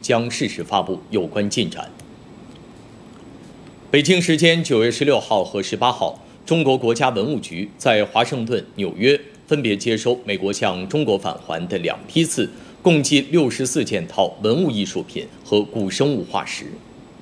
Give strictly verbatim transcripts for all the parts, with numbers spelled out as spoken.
将适时发布有关进展。北京时间九月十六号和十八号，中国国家文物局在华盛顿、纽约分别接收美国向中国返还的两批次，共计六十四件套文物艺术品和古生物化石。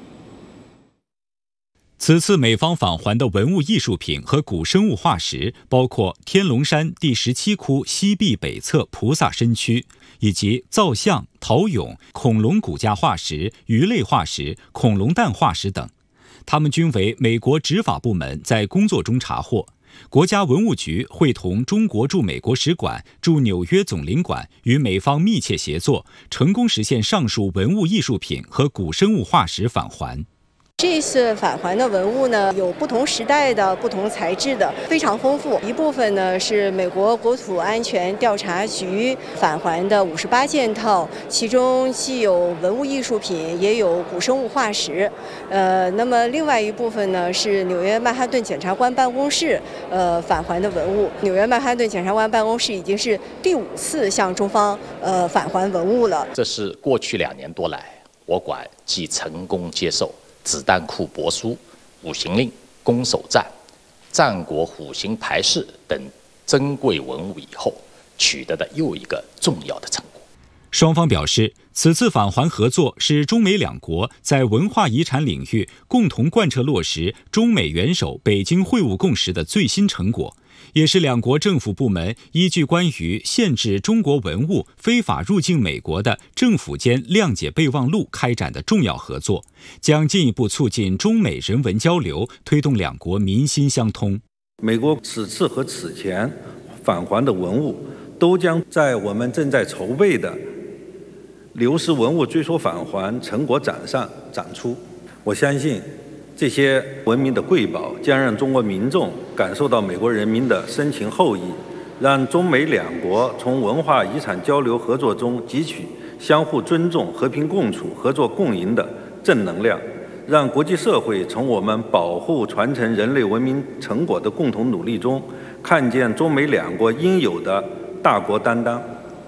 此次美方返还的文物艺术品和古生物化石包括天龙山第十七窟西壁北侧菩萨身躯，以及造像、陶俑、恐龙骨架化石、鱼类化石、恐龙蛋化石等。它们均为美国执法部门在工作中查获。国家文物局会同中国驻美国使馆、驻纽约总领馆与美方密切协作，成功实现上述文物艺术品和古生物化石返还。 这次返还的文物呢，有不同时代的、不同材质的，非常丰富。一部分呢是美国国土安全调查局返还的五十八件套，其中既有文物艺术品，也有古生物化石。呃，那么另外一部分呢是纽约曼哈顿检察官办公室呃返还的文物。纽约曼哈顿检察官办公室已经是第五次向中方呃返还文物了。 这是过去两年多来，我馆继成功接受子弹库帛书、五行令、攻守战、战国虎形牌饰等珍贵文物以后，取得的又一个重要的成果。 双方表示，此次返还合作是中美两国在文化遗产领域共同贯彻落实中美元首北京会晤共识的最新成果，也是两国政府部门依据关于限制中国文物非法入境美国的政府间谅解备忘录开展的重要合作，将进一步促进中美人文交流，推动两国民心相通。 美国此次和此前返还的文物都将在我们正在筹备的流失文物追溯返还成果展上展出。我相信这些文明的瑰宝将让中国民众感受到美国人民的深情厚谊，让中美两国从文化遗产交流合作中汲取相互尊重、和平共处、合作共赢的正能量，让国际社会从我们保护传承人类文明成果的共同努力中看见中美两国应有的大国担当。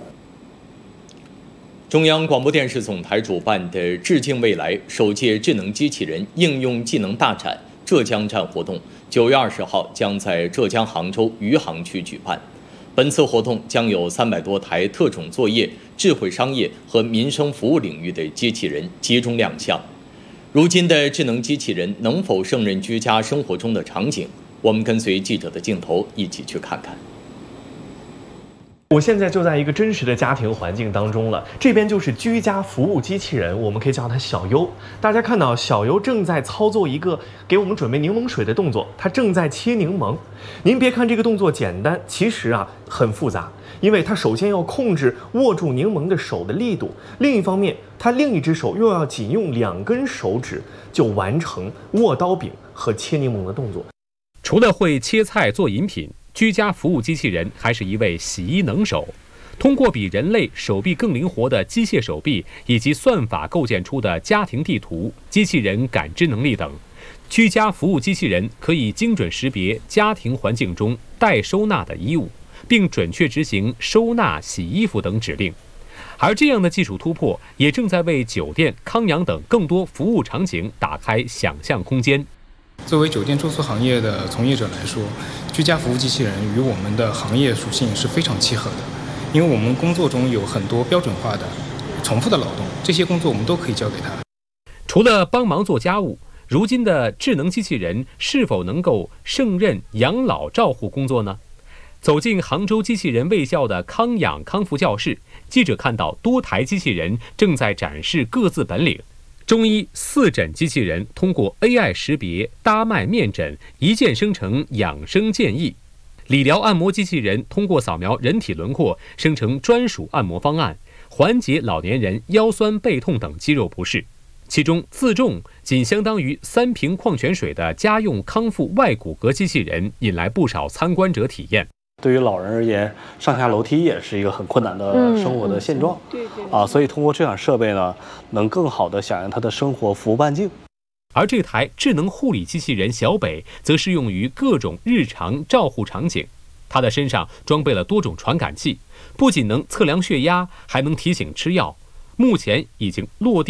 中央广播电视总台主办的致敬未来首届智能机器人应用技能大展浙江站活动，九月二十号将在浙江杭州余杭区举办。本次活动将有三百多台特种作业、智慧商业和民生服务领域的机器人集中亮相。如今的智能机器人能否胜任居家生活中的场景？我们跟随记者的镜头一起去看看。 我现在就在一个真实的家庭环境当中了，这边就是居家服务机器人，我们可以叫它小优。大家看到小优正在操作一个给我们准备柠檬水的动作，它正在切柠檬。您别看这个动作简单，其实啊很复杂，因为它首先要控制握住柠檬的手的力度，另一方面它另一只手又要仅用两根手指就完成握刀柄和切柠檬的动作。 除了会切菜做饮品，居家服务机器人还是一位洗衣能手，通过比人类手臂更灵活的机械手臂以及算法构建出的家庭地图、机器人感知能力等，居家服务机器人可以精准识别家庭环境中待收纳的衣物，并准确执行收纳、洗衣服等指令。而这样的技术突破也正在为酒店、康养等更多服务场景打开想象空间。 作为酒店住宿行业的从业者来说，居家服务机器人与我们的行业属性是非常契合的，因为我们工作中有很多标准化的、重复的劳动，这些工作我们都可以交给他。 除了帮忙做家务，如今的智能机器人是否能够胜任养老照护工作呢？走进杭州机器人卫教的康养康复教室，记者看到多台机器人正在展示各自本领。中医四诊机器人通过 A I 识别搭脉面诊，一键生成养生建议；理疗按摩机器人通过扫描人体轮廓，生成专属按摩方案，缓解老年人腰酸背痛等肌肉不适。其中自重仅相当于三瓶矿泉水的家用康复外骨骼机器人，引来不少参观者体验。 对于老人而言，上下楼梯也是一个很困难的生活的现状。嗯、对对啊，所以通过这款设备呢，能更好地响应他的生活服务半径。 而这台智能护理机器人小北，则适用于各种日常照护场景。它的身上装备了多种传感器，不仅能测量血压，还能提醒吃药。目前已经落地。